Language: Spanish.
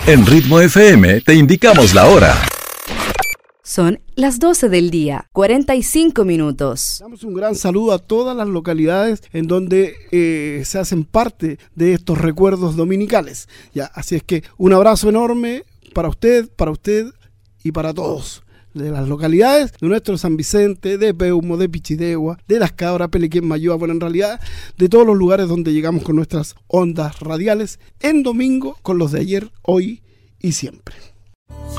En Ritmo FM te indicamos la hora. Son las 12 del día, 45 minutos. Damos un gran saludo a todas las localidades en donde se hacen parte de estos recuerdos dominicales. Ya, así es que un abrazo enorme para usted y para todos. De las localidades de nuestro San Vicente, de Peumo, de Pichidegua, de Las Cabras, Pelequén, Mayúa, bueno, en realidad de todos los lugares donde llegamos con nuestras ondas radiales en domingo con los de ayer, hoy y siempre.